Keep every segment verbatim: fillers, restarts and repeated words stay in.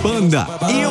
Panda, eu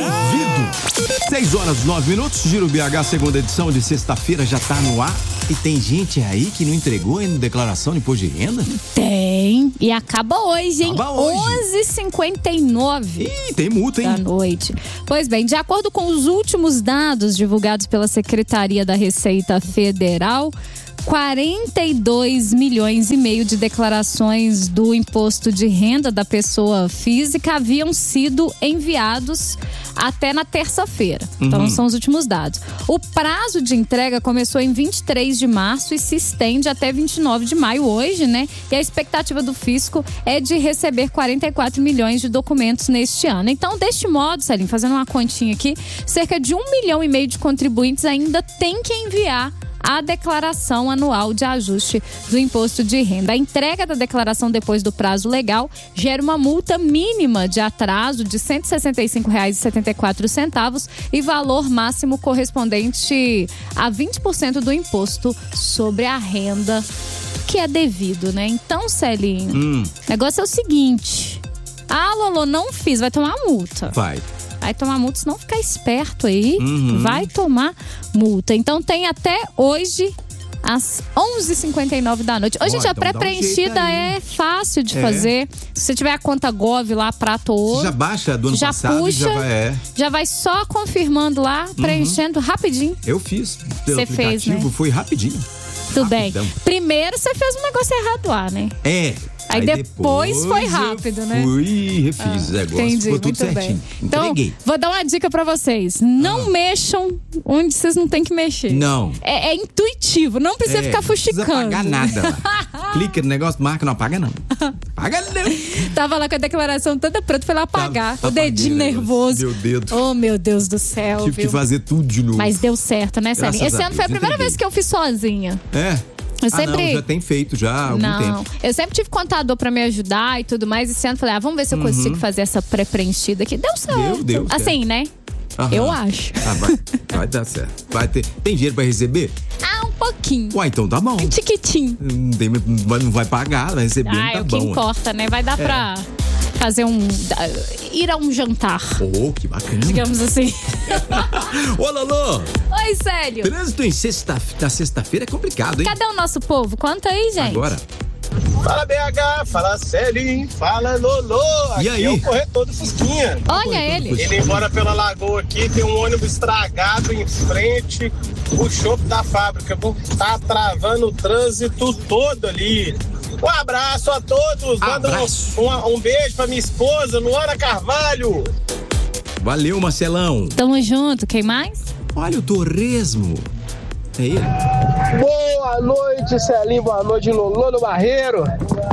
duvido. seis horas, nove minutos, Giro B H, segunda edição de sexta-feira já tá no ar. E tem gente aí que não entregou ainda declaração de imposto de renda? Tem. E acaba hoje, hein? Acaba hoje. onze e cinquenta e nove. Ih, tem multa, hein? Da noite. Pois bem, de acordo com os últimos dados divulgados pela Secretaria da Receita Federal, quarenta e dois milhões e meio de declarações do imposto de renda da pessoa física haviam sido enviados até na terça-feira. Uhum. Então, são os últimos dados. O prazo de entrega começou em vinte e três de março e se estende até vinte e nove de maio hoje, né? E a expectativa do fisco é de receber quarenta e quatro milhões de documentos neste ano. Então, deste modo, Celinho, fazendo uma continha aqui, cerca de um milhão e meio de contribuintes ainda tem que enviar a declaração anual de ajuste do imposto de renda. A entrega da declaração depois do prazo legal gera uma multa mínima de atraso de cento e sessenta e cinco reais e setenta e quatro centavos e valor máximo correspondente a vinte por cento do imposto sobre a renda que é devido, né? Então, Celinho, Hum. o negócio é o seguinte. Ah, Lolo, não fiz, vai tomar multa. Vai. Vai tomar multa, se não ficar esperto aí, Uhum. vai tomar multa. Então tem até hoje, às onze e cinquenta e nove da noite. Hoje, Ó, gente, a então dá um pré-preenchida jeito aí. é fácil de É. fazer. Se você tiver a conta Gov lá, prato ouro, Já baixa do ano já passado, puxa, já vai, é. já vai só confirmando lá, preenchendo rapidinho. Eu fiz pelo Você fez, aplicativo, né? foi rapidinho. Tudo bem. Rapidão. Primeiro você fez um negócio errado lá, né? É. Aí depois foi rápido, eu né? Fui e refiz o negócio, Entendi, ficou tudo muito certinho. bem. Então, Entreguei. vou dar uma dica pra vocês. Não Ah. mexam onde vocês não tem que mexer. Não. É, é intuitivo, não precisa É, ficar não precisa fuxicando. pagar nada lá. Clica no negócio, marca, não apaga não. Paga não. Tava lá com a declaração toda pronta, foi lá apagar. Tá- o dedinho apaguei o nervoso. negócio. Meu dedo. Oh, meu Deus do céu, Tive viu? que fazer tudo de novo. Mas deu certo, né, Celinho? Graças Esse a ano foi a Deus, primeira entreguei. vez que eu fiz sozinha. É? Eu Ah, sempre... não, já tem feito já há algum Não, tempo. eu sempre tive contador pra me ajudar e tudo mais. Esse ano falei, ah, vamos ver se eu consigo fazer essa pré-preenchida aqui. Deu certo. Deu, deu Assim, certo. né? Aham. Eu acho. Ah, vai, vai dar certo. Vai ter. Tem dinheiro pra receber? Ah, um pouquinho. Uai, então tá bom. Tiquitinho. Não, tem, não vai pagar, vai receber, Ah, não tá é o que bom. importa, né? Vai dar pra fazer um... ir a um jantar, Oh, que bacana. digamos assim. Ô, Lolo, Oi, Célio. trânsito em sexta, na sexta-feira é complicado, hein? Cadê o nosso povo? Conta aí, gente. Agora. Fala B H, fala Celinho, fala Lolo. Aqui E aí? é o corretor do Fusquinha. Olha ele. Indo embora pela lagoa aqui, tem um ônibus estragado em frente o shopping da fábrica. Pô. Tá travando o trânsito todo ali. Um abraço a todos. Manda Abraço. um, um, um beijo pra minha esposa, Luana Carvalho. Valeu, Marcelão. Tamo junto. Quem mais? Olha o torresmo. É ele? Boa noite, Celinho. Boa noite, Lolo Barreiro.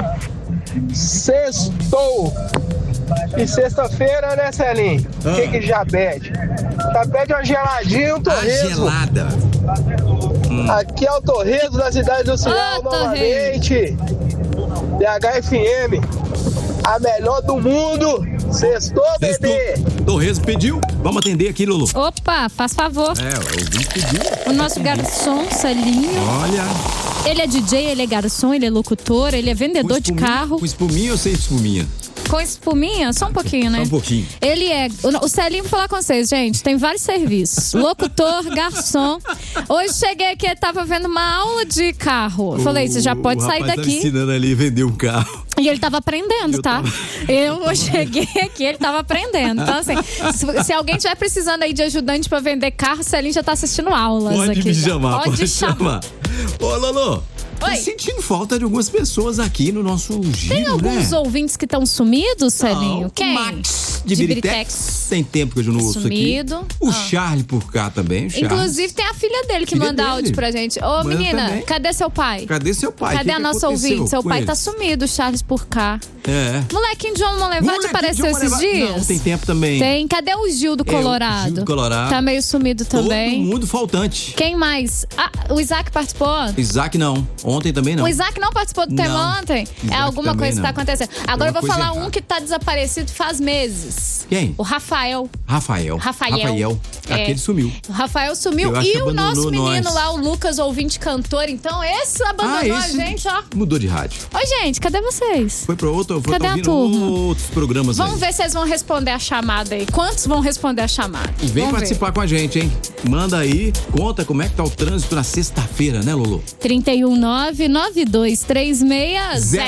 Sextou. E sexta-feira, né, Celinho? O Ah. que que já pede? Já pede uma geladinha, um A torresmo. gelada. Aqui é o Torresmo da cidade do Cial, Ah, novamente. B H F M, a melhor do mundo. Sextou, bebê. Sextou. Torresmo pediu? Vamos atender aqui, Lulu. Opa, faz favor. É, o ouvinte pediu. O nosso garçom, Celinho. Olha. Ele é D J, ele é garçom, ele é locutor, ele é vendedor com de espuminha- carro. Com espuminha ou sem espuminha? Com espuminha? Só um pouquinho, né? Só um pouquinho. Ele é... O, o Celinho, vou falar com vocês, gente, tem vários serviços. Locutor, garçom. Hoje cheguei aqui, ele tava vendo uma aula de carro. Eu falei, você já pode O sair rapaz daqui. Tava ensinando ali a vender um carro. E ele tava aprendendo, Eu tá? tava- Eu cheguei aqui, ele tava aprendendo. Então, assim, se, se alguém tiver precisando aí de ajudante pra vender carro, o Celinho já tá assistindo aulas Pode aqui. me já. chamar, Pode, pode chamar. chamar. Ô, Lolo, tô Oi. sentindo falta de algumas pessoas aqui no nosso giro, Tem alguns né? ouvintes que estão sumidos, Celinho? Não, Quem? O Max de, De Biritex. Biritex. Tem tempo que eu já não ouço Sumido. aqui. O Ah. Charlie por cá também. O Charles. Inclusive, tem a filha dele que Filha manda dele. áudio pra gente. Ô, Manda menina, também. cadê seu pai? Cadê seu pai? Cadê Que a que nossa aconteceu ouvinte? Seu com pai tá eles? sumido, Charles por cá. É. Molequinho de João Molevade Moleque, apareceu John esses Molevade- dias? Não, tem tempo também. Tem. Cadê o Gil do É, o Colorado? Gil do Colorado. Tá meio sumido também. Todo mundo faltante. Quem mais? Ah, o Isaac participou? Isaac não. Ontem também não. O Isaac não participou do tema Não. ontem? É Isaac alguma também coisa que tá não. acontecendo. Agora eu vou coisa falar errada. um que tá desaparecido faz meses. dois. Quem? O Rafael. Rafael. Rafael. Rafael. É. Aquele sumiu. O Rafael sumiu. Eu acho que E o nosso abandonou menino nós. lá, o Lucas, ouvinte cantor. Então, esse abandonou Ah, esse a gente, ó. Mudou de rádio. Ô, gente, cadê vocês? Foi pra outro, foi Cadê tá a ouvindo turma? outros programas Vamos aí. ver se vocês vão responder a chamada aí. Quantos vão responder a chamada? E vem Vamos participar com a gente, hein? Manda aí, conta como é que tá o trânsito na sexta-feira, né, Lulu? ver. trinta e um nove nove dois três seis zero